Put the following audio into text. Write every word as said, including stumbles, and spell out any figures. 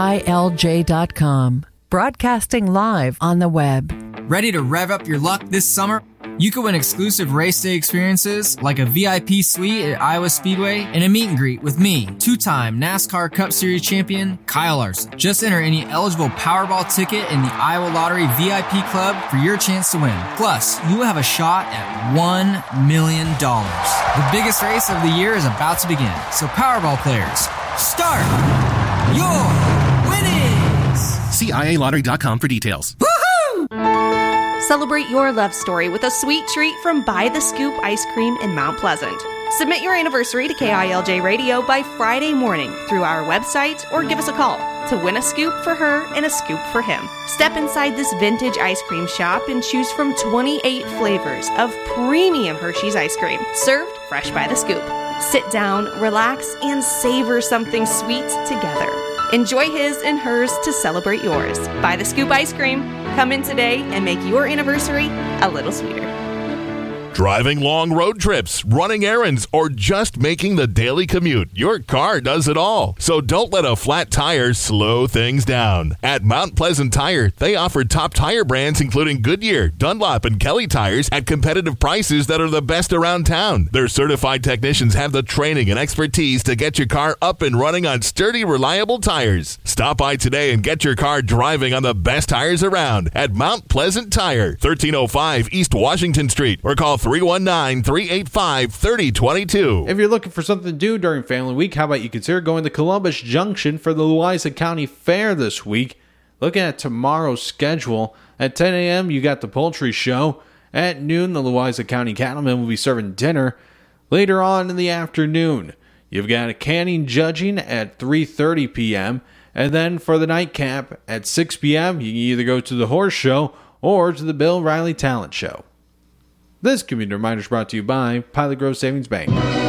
I L J dot com, broadcasting live on the web. Ready to rev up your luck this summer? You could win exclusive race day experiences like a V I P suite at Iowa Speedway and a meet and greet with me, two-time NASCAR Cup Series champion Kyle Larson. Just enter any eligible Powerball ticket in the Iowa Lottery V I P Club for your chance to win. Plus, you will have a shot at one million dollars. The biggest race of the year is about to begin, so Powerball players, start your winnings! See I A lottery dot com for details. Celebrate your love story with a sweet treat from By the Scoop Ice Cream in Mount Pleasant. Submit your anniversary to K I L J Radio by Friday morning through our website or give us a call to win a scoop for her and a scoop for him. Step inside this vintage ice cream shop and choose from twenty-eight flavors of premium Hershey's ice cream, served fresh by the scoop. Sit down, relax, and savor something sweet together. Enjoy his and hers to celebrate yours. By the Scoop Ice Cream. Come in today and make your anniversary a little sweeter. Driving long road trips, running errands, or just making the daily commute, your car does it all. So don't let a flat tire slow things down. At Mount Pleasant Tire, they offer top tire brands including Goodyear, Dunlop, and Kelly tires at competitive prices that are the best around town. Their certified technicians have the training and expertise to get your car up and running on sturdy, reliable tires. Stop by today and get your car driving on the best tires around at Mount Pleasant Tire, thirteen oh five East Washington Street, or call three one nine, three eight five, three oh two two. If you're looking for something to do during Family Week, how about you consider going to Columbus Junction for the Louisa County Fair this week? Looking at tomorrow's schedule, at ten a.m. you got the poultry show. At noon, the Louisa County Cattlemen will be serving dinner. Later on in the afternoon, you've got a canning judging at three thirty p.m. And then for the nightcap at six p.m., you can either go to the horse show or to the Bill Riley Talent Show. This community reminder is brought to you by Pilot Grove Savings Bank.